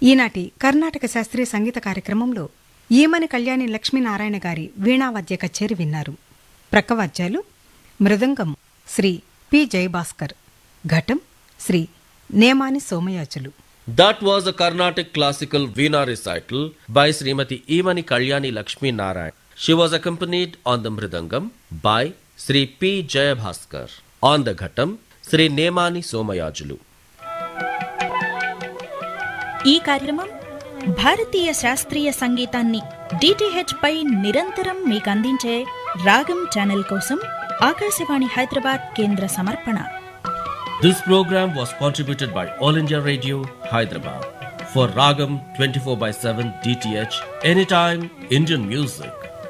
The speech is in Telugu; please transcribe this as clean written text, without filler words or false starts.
ఈనాటి కర్ణాటక శాస్త్రీయ సంగీత కార్యక్రమంలో ఈమని కళ్యాణి లక్ష్మీనారాయణ గారి వీణావాద్య కచ్చేరి విన్నారు. ప్రక్కవాద్యాలు మృదంగం శ్రీ పి జయభాస్కర్, ఘటం Shri Nemani Somayajulu. That was a Carnatic classical Veena recital by Srimati Emani Kalyani Lakshmi Narayan. She was accompanied on the mridangam by Sri P. Jayabhaskar. On the ghatam, Sri Nemani Somayajulu. ఈ కార్యక్రమం భారతీయ శాస్త్రీయ సంగీతాన్ని డిటిహెచ్ పై నిరంతరం మీకు అందించే రాగం ఛానల్ కోసం ఆకాశవాణి హైదరాబాద్ కేంద్ర సమర్పణ. This program was contributed by All India Radio, Hyderabad. For Ragam 24/7 DTH, anytime Indian music.